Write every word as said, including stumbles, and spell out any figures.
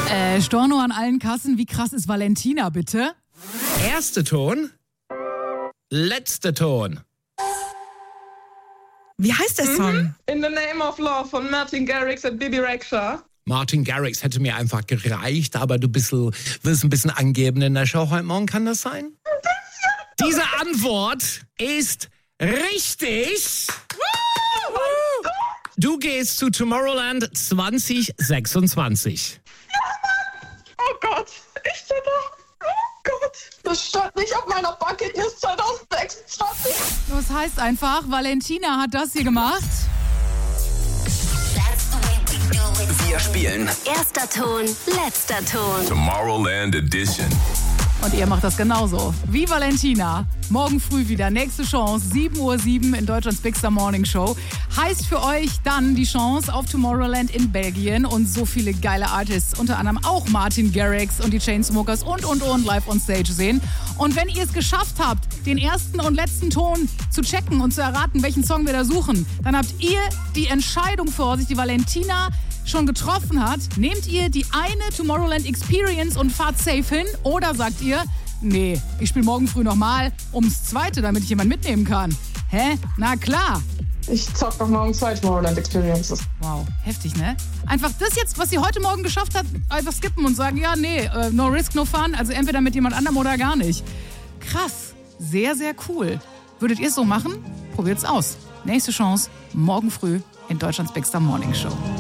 Äh, Storno an allen Kassen. Wie krass ist Valentina, bitte? Erste Ton, letzte Ton. Wie heißt der Song? Mhm. In the Name of Love von Martin Garrix und Bibi Rexha. Martin Garrix hätte mir einfach gereicht, aber du bist, willst ein bisschen angeben in der Show heute Morgen, kann das sein? Diese Antwort ist richtig. Du gehst zu Tomorrowland zwanzig sechsundzwanzig. Oh Gott, ich bin da. Oh Gott, das stand nicht auf meiner Bucketlist zwanzig sechsundzwanzig. Das heißt einfach, Valentina hat das hier gemacht. Wir spielen Erster Ton, letzter Ton. Tomorrowland Edition. Und ihr macht das genauso. Wie Valentina. Morgen früh wieder. Nächste Chance. sieben Uhr sieben in Deutschlands Big Star Morning Show. Heißt für euch dann die Chance auf Tomorrowland in Belgien und so viele geile Artists. Unter anderem auch Martin Garrix und die Chainsmokers und, und, und live on stage sehen. Und wenn ihr es geschafft habt, den ersten und letzten Ton zu checken und zu erraten, welchen Song wir da suchen, dann habt ihr die Entscheidung vor sich, die Valentina schon getroffen hat. Nehmt ihr die eine Tomorrowland Experience und fahrt safe hin? Oder sagt ihr, nee, ich spiele morgen früh nochmal ums Zweite, damit ich jemanden mitnehmen kann? Hä? Na klar. Ich zock noch morgen zwei Tomorrowland Experiences. Wow, heftig, ne? Einfach das jetzt, was sie heute Morgen geschafft hat, einfach skippen und sagen, ja, nee, uh, no risk, no fun. Also entweder mit jemand anderem oder gar nicht. Krass. Sehr, sehr cool. Würdet ihr es so machen? Probiert's aus. Nächste Chance, morgen früh in Deutschlands Big Star Morning Show.